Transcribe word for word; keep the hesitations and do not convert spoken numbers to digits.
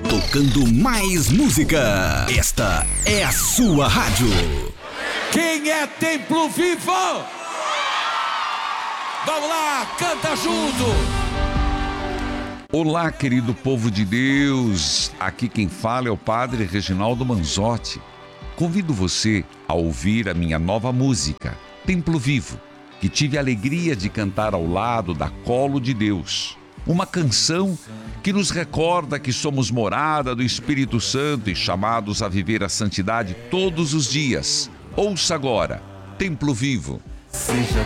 tocando mais música. Esta é a sua rádio. Quem é Templo Vivo? Vamos lá, canta junto. Olá, querido povo de Deus. Aqui quem fala é o Padre Reginaldo Manzotti. Convido você a ouvir a minha nova música, Templo Vivo, que tive a alegria de cantar ao lado da Colo de Deus. Uma canção que nos recorda que somos morada do Espírito Santo e chamados a viver a santidade todos os dias. Ouça agora, Templo Vivo. Seja